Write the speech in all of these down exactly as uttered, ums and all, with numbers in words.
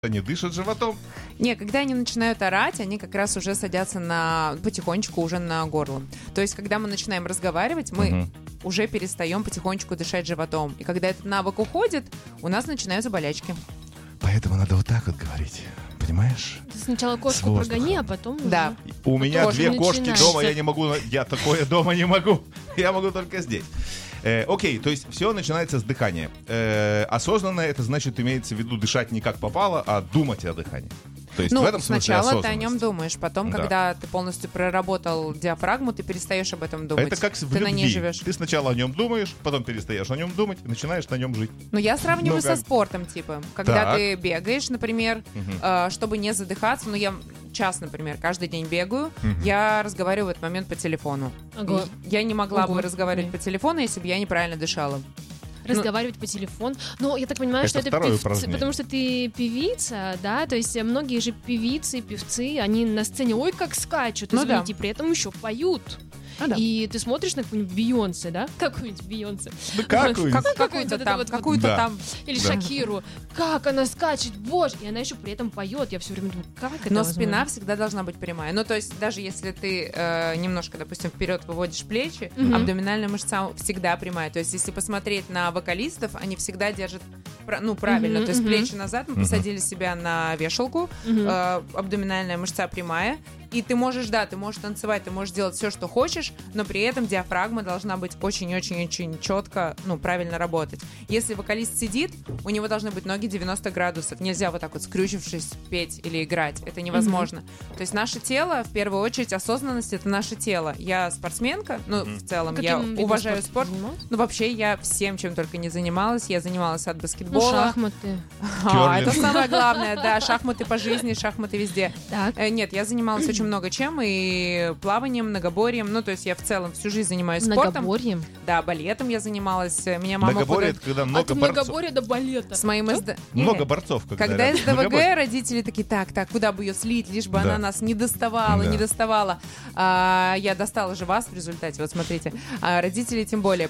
Они дышат животом. Не, когда они начинают орать, они как раз уже садятся на потихонечку уже на горло. То есть, когда мы начинаем разговаривать, мы угу. уже перестаем потихонечку дышать животом. И когда этот навык уходит, у нас начинаются болячки. Поэтому надо вот так вот говорить. Понимаешь? Сначала кошку прогони, а потом уже. Да. У меня две кошки дома, я не могу, я такое дома не могу. Я могу только здесь. Э, окей, то есть все начинается с дыхания. Э, осознанно это значит, имеется в виду дышать не как попало, а думать о дыхании. То есть ну, в этом смысле сначала ты о нем думаешь, потом, да. когда ты полностью проработал диафрагму, ты перестаешь об этом думать. Это как в ты любви. На ней живешь. Ты сначала о нем думаешь, потом перестаешь о нем думать и начинаешь на нем жить. Ну, я сравниваю ну, со спортом, типа. Когда так. ты бегаешь, например, угу. э, чтобы не задыхаться, ну, я час, например, каждый день бегаю, угу. я разговариваю в этот момент по телефону. Ого. Я не могла Ого. бы разговаривать Нет. по телефону, если бы я неправильно дышала. Разговаривать ну, по телефону. Но я так понимаю, это что это пев... упражнение. потому что ты певица, да, то есть многие же певицы, певцы, они на сцене, ой, как скачут, ну, извините, да. при этом еще поют. А, да. И ты смотришь на какую-нибудь Бейонсе, да? Какую-нибудь Бейонсе. Да какую-нибудь. Как, какую-то там. Вот, какую-то да. там. Или да. Шакиру. Как она скачет, боже! И она еще при этом поет. Я все время думаю, как это Но возможно? спина всегда должна быть прямая. Ну, то есть даже если ты э, немножко, допустим, вперед выводишь плечи, mm-hmm. абдоминальная мышца всегда прямая. То есть если посмотреть на вокалистов, они всегда держат, ну, правильно. Mm-hmm. То есть mm-hmm. плечи назад, мы mm-hmm. посадили себя на вешалку, mm-hmm. э, абдоминальная мышца прямая. И ты можешь, да, ты можешь танцевать, ты можешь делать все, что хочешь, но при этом диафрагма должна быть очень-очень-очень четко, ну, правильно работать. Если вокалист сидит, у него должны быть ноги девяносто градусов. Нельзя вот так вот скрючившись петь или играть. Это невозможно. Mm-hmm. То есть наше тело, в первую очередь, осознанность — это наше тело. Я спортсменка, ну, mm-hmm. в целом, Каким я уважаю спорт. Ну, вообще, я всем, чем только не занималась. Я занималась от баскетбола. Ну, шахматы. А, это самое главное, да, шахматы по жизни, шахматы везде. Так. Нет, я занималась очень много чем, и плаванием, многоборьем. Ну, то есть я в целом всю жизнь занимаюсь спортом. Многоборьем? Да, балетом я занималась. Меня мама многоборье — это когда много От борцов. многоборья до балета. С моим СД... Много борцов. Когда, когда СДВГ, родители такие, так, так, куда бы ее слить, лишь бы да. она нас не доставала, да. не доставала. А, я достала же вас в результате, вот смотрите. А родители тем более.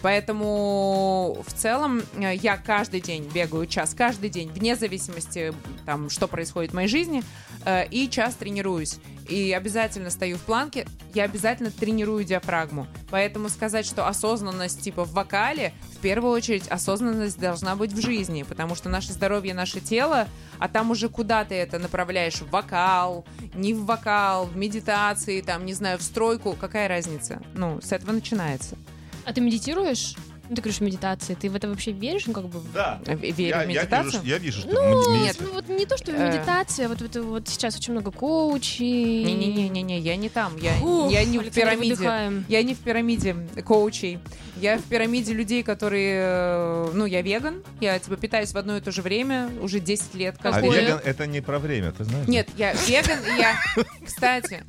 Поэтому в целом я каждый день бегаю час, каждый день, вне зависимости, там, что происходит в моей жизни, и час тренируюсь. И обязательно стою в планке, я обязательно тренирую диафрагму. Поэтому сказать, что осознанность типа в вокале, в первую очередь осознанность должна быть в жизни, потому что наше здоровье, наше тело, а там уже куда ты это направляешь? В вокал, не в вокал, в медитации, там, не знаю, в стройку, какая разница? Ну, с этого начинается. А ты медитируешь? Ну, ты говоришь, медитация. Ты в это вообще веришь? Ну, как бы... Да. Верю я, в медитацию? Я вижу, я вижу, что ну, меди... нет, ну, вот не то, что медитация. Вот, вот, вот сейчас очень много коучей. Не-не-не, я не там. Я, Фух, я не в пирамиде. Выдыхаем. Я не в пирамиде коучей. Я в пирамиде людей, которые... Ну, я веган. Я, типа, питаюсь в одно и то же время. Уже десять лет. А Какое? веган — это не про время, ты знаешь? Нет, я веган. Я, кстати,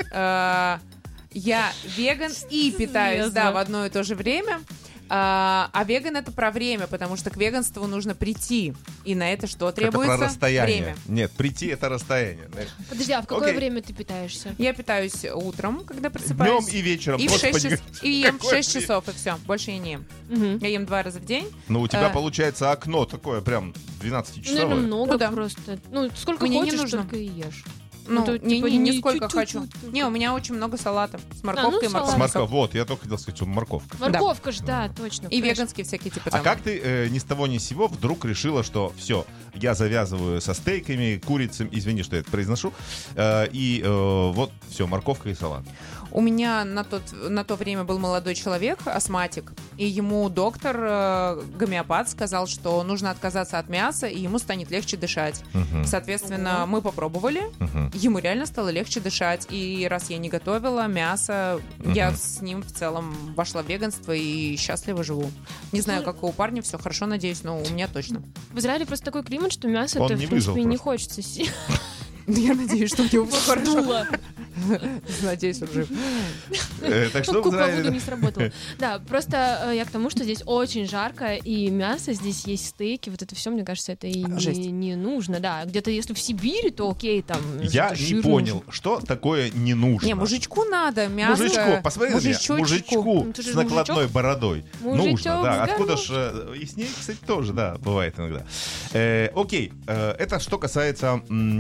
я веган и питаюсь, да, в одно и то же время. А, а веган — это про время, потому что к веганству нужно прийти. И на это что требуется? Это про расстояние. Время. Нет, прийти — это расстояние. Подожди, а в какое Окей. время ты питаешься? Я питаюсь утром, когда просыпаюсь. Днем и вечером. И в шесть, час... и ем в шесть время? часов, и все. Больше я не ем. Угу. Я ем два раза в день. Ну, у тебя а... получается окно такое прям двенадцатичасовое. Наверное, много ну, да. просто. Ну, сколько Мне хочешь, не нужно. столько и ешь. Ну, ну не, типа, не, не, не сколько чуть-чуть, хочу. чуть-чуть. Не, у меня очень много салатов с морковкой ну, и морковкой. С морковкой, вот, я только хотел сказать, что морковка. Морковка же, да, точно. И фреш. веганские всякие типа А там. как ты э, ни с того ни с сего вдруг решила, что все, я завязываю со стейками, курицами, извини, что я это произношу, э, и э, вот все, морковка и салат. У меня на, тот, на то время был молодой человек, астматик, и ему доктор, э, гомеопат, сказал, что нужно отказаться от мяса, и ему станет легче дышать. Uh-huh. Соответственно, Uh-huh. мы попробовали, Uh-huh. ему реально стало легче дышать, и раз я не готовила мясо, Uh-huh. я с ним в целом вошла в веганство и счастливо живу. Не знаю, как у парня, все хорошо, надеюсь, но у меня точно. В Израиле просто такой климат, что мясо Он это, не в принципе, выжил не просто. хочется. Я надеюсь, что у него все хорошо. Надеюсь, он жив. Так что в Израиле... не сработало. Да, просто я к тому, что здесь очень жарко, и мясо, здесь есть стейки, вот это все, мне кажется, это и не нужно. Да, где-то если в Сибири, то окей, там... Я не понял, что такое не нужно. Не, мужичку надо, мясо. Мужичку, посмотри на меня, мужичку с накладной бородой. Нужно, да. Откуда ж... И с ней, кстати, тоже, да, бывает иногда. Окей, это что касается